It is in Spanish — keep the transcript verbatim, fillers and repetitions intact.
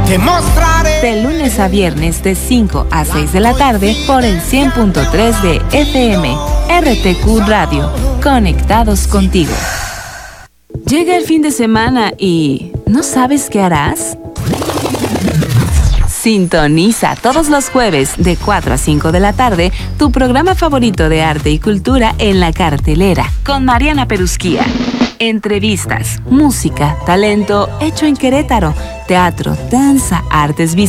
Te mostraré. De lunes a viernes de cinco a seis de la tarde por el cien punto tres de F M. R T Q Radio. Conectados contigo. Llega el fin de semana y ¿no sabes qué harás? Sintoniza todos los jueves de cuatro a cinco de la tarde tu programa favorito de arte y cultura en la cartelera con Mariana Perusquía. Entrevistas, música, talento hecho en Querétaro, teatro, danza, artes visuales.